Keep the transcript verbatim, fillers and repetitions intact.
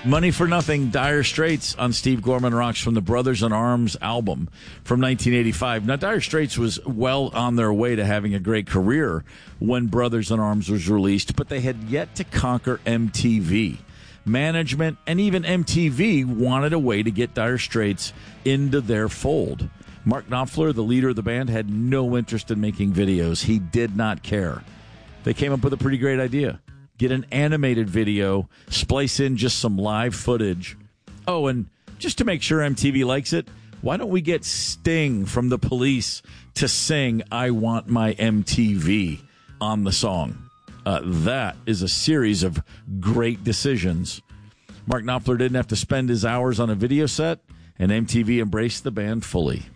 Money for Nothing, Dire Straits on Steve Gorman Rocks from the Brothers in Arms album from nineteen eighty-five. Now, Dire Straits was well on their way to having a great career when Brothers in Arms was released, but they had yet to conquer M T V. Management and even M T V wanted a way to get Dire Straits into their fold. Mark Knopfler, the leader of the band, had no interest in making videos. He did not care. They came up with a pretty great idea. Get an animated video, splice in just some live footage. Oh, and just to make sure M T V likes it, why don't we get Sting from The Police to sing I Want My M T V on the song? Uh, that is a series of great decisions. Mark Knopfler didn't have to spend his hours on a video set, and M T V embraced the band fully.